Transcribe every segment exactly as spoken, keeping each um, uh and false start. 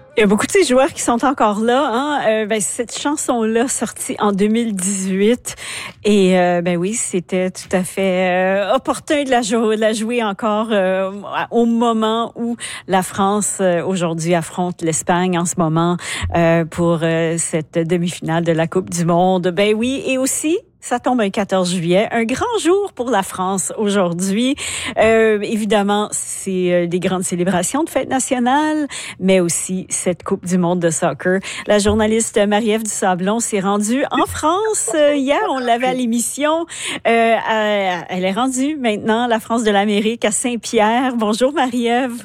Il y a beaucoup de ces joueurs qui sont encore là. Hein? Euh, ben, cette chanson-là, sortie en deux mille dix-huit, et euh, ben oui, c'était tout à fait euh, opportun de la, jou- de la jouer encore euh, au moment où la France euh, aujourd'hui affronte l'Espagne en ce moment euh, pour euh, cette demi-finale de la Coupe du Monde. Ben oui, et aussi ça tombe un quatorze juillet, un grand jour pour la France aujourd'hui. Euh, évidemment, c'est euh, des grandes célébrations de fête nationale, mais aussi cette Coupe du monde de soccer. La journaliste Marie-Ève Dusablon s'est rendue en France euh, hier. On l'avait à l'émission. Euh, à, elle est rendue maintenant, la France de l'Amérique, à Saint-Pierre. Bonjour Marie-Ève.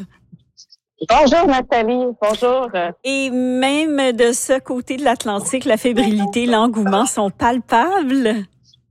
Bonjour Nathalie, bonjour. Et même de ce côté de l'Atlantique, la fébrilité, l'engouement sont palpables.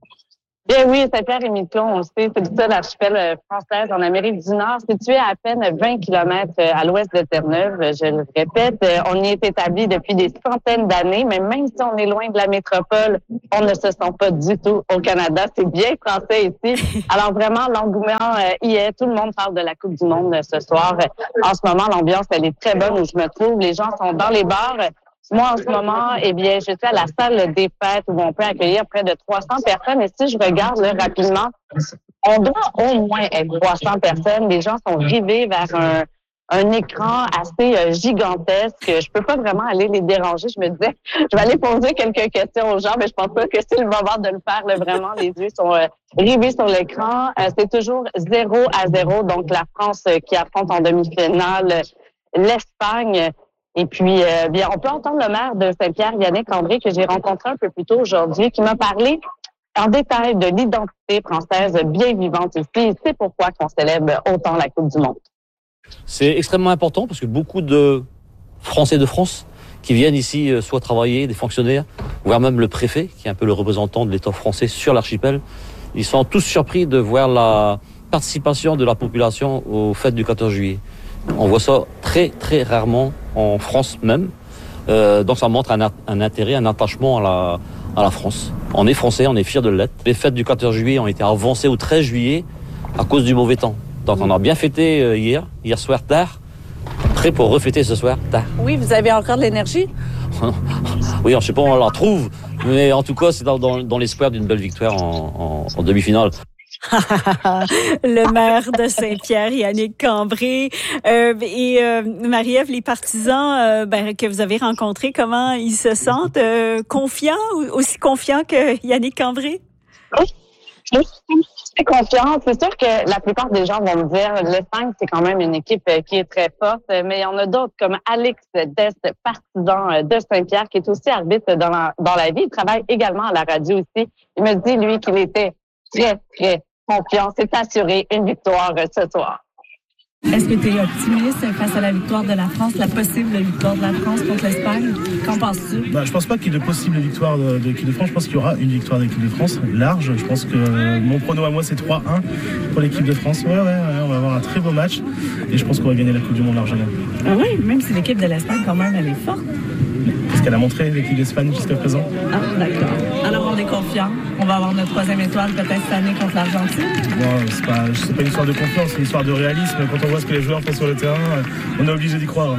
Bien oui, Saint-Pierre-et-Miquelon, on sait, c'est le seul archipel français en Amérique du Nord, situé à à peine vingt kilomètres à l'ouest de Terre-Neuve. Je le répète, on y est établi depuis des centaines d'années, mais même si on est loin de la métropole, on ne se sent pas du tout au Canada. C'est bien français ici. Alors vraiment, l'engouement y est. Tout le monde parle de la Coupe du monde ce soir. En ce moment, l'ambiance, elle est très bonne où je me trouve. Les gens sont dans les bars. Moi, en ce moment, eh bien, je suis à la salle des fêtes où on peut accueillir près de trois cents personnes. Et si je regarde là, rapidement, on doit au moins être trois cents personnes. Les gens sont rivés vers un, un écran assez euh, gigantesque. Je peux pas vraiment aller les déranger. Je me disais, je vais aller poser quelques questions aux gens, mais je pense pas que c'est le moment de le faire. Là, vraiment, les yeux sont euh, rivés sur l'écran. Euh, c'est toujours zéro à zéro. Donc, la France euh, qui affronte en demi-finale euh, l'Espagne. Et puis, euh, bien, on peut entendre le maire de Saint-Pierre, Yannick André, que j'ai rencontré un peu plus tôt aujourd'hui, qui m'a parlé en détail de l'identité française bien vivante ici. C'est pourquoi qu'on célèbre autant la Coupe du monde. C'est extrêmement important parce que beaucoup de Français de France qui viennent ici soit travailler, des fonctionnaires, voire même le préfet, qui est un peu le représentant de l'État français sur l'archipel, ils sont tous surpris de voir la participation de la population aux fêtes du quatorze juillet. On voit ça très, très rarement en France même. Euh, donc ça montre un, un intérêt, un attachement à la, à la France. On est français, on est fiers de l'être. Les fêtes du quatorze juillet ont été avancées au treize juillet à cause du mauvais temps. Donc on a bien fêté euh, hier, hier soir tard, prêt pour refêter ce soir tard. Oui, vous avez encore de l'énergie? Oui, je ne sais pas où on la trouve, mais en tout cas c'est dans, dans, dans l'espoir d'une belle victoire en, en, en demi-finale. Le maire de Saint-Pierre, Yannick Cambré. Euh, et euh, Marie-Ève, les partisans euh, ben, que vous avez rencontrés, comment ils se sentent? Euh, confiants, aussi confiants que Yannick Cambré? Oui, je suis confiante. C'est sûr que la plupart des gens vont me dire l'Espagne, c'est quand même une équipe qui est très forte, mais il y en a d'autres comme Alex Dest, partisan de Saint-Pierre, qui est aussi arbitre dans la, dans la vie. Il travaille également à la radio aussi. Il me dit, lui, qu'il était très, très confiant. C'est assuré une victoire ce soir. Est-ce que tu es optimiste face à la victoire de la France, la possible victoire de la France contre l'Espagne? Qu'en penses-tu? Bah, je pense pas qu'il y ait de possible victoire de, de l'équipe de France. Je pense qu'il y aura une victoire de l'équipe de France, large. Je pense que euh, mon prono à moi, c'est trois un pour l'équipe de France. Ouais, ouais, ouais, on va avoir un très beau match. Et je pense qu'on va gagner la Coupe du monde largement. Ah oui, même si l'équipe de l'Espagne, quand même, elle est forte. Qu'est-ce qu'elle a montré, l'équipe d'Espagne, jusqu'à présent? Ah, d'accord. Alors, on est confiant. On va avoir notre troisième étoile peut-être cette année contre l'Argentine. Non, c'est pas, c'est pas une histoire de confiance, c'est une histoire de réalisme. Quand on voit ce que les joueurs font sur le terrain, on est obligé d'y croire.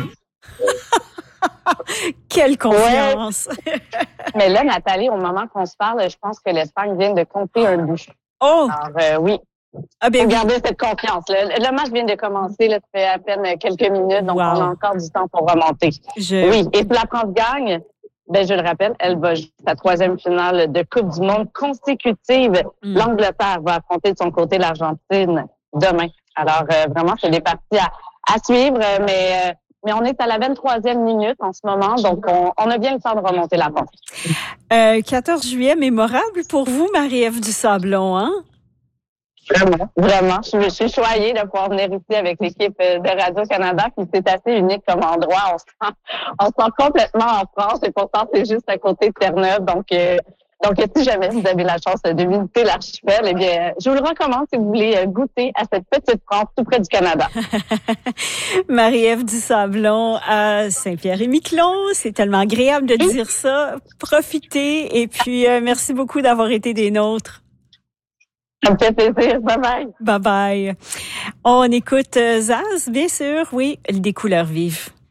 Quelle confiance! Ouais. Mais là, Nathalie, au moment qu'on se parle, je pense que l'Espagne vient de compter un but. Oh! Alors, euh, oui. Ah ben Faut oui. garder cette confiance. Le, le match vient de commencer, là, ça fait à peine quelques minutes, donc Wow. on a encore du temps pour remonter. Je... Oui, et si la France gagne, ben je le rappelle, elle va jouer sa troisième finale de Coupe du monde consécutive. Mm. L'Angleterre va affronter de son côté l'Argentine demain. Alors euh, vraiment, c'est des parties à, à suivre, mais euh, mais on est à la vingt-troisième minute en ce moment, donc on, on a bien le temps de remonter la pente. Euh, quatorze juillet, mémorable pour vous, Marie-Ève Dusablon, hein? Vraiment, vraiment. Je, je suis choyée de pouvoir venir ici avec l'équipe de Radio-Canada, puis c'est assez unique comme endroit. On se sent, on se sent complètement en France, et pourtant c'est juste à côté de Terre-Neuve. Donc, euh, donc si jamais vous avez la chance de visiter l'archipel, eh bien, je vous le recommande si vous voulez goûter à cette petite France tout près du Canada. Marie-Ève Dusablon à Saint-Pierre-et-Miquelon. C'est tellement agréable de dire ça. Profitez et puis euh, merci beaucoup d'avoir été des nôtres. Ça me fait plaisir. Bye bye. Bye bye. On écoute Zaz, bien sûr, oui, des couleurs vives.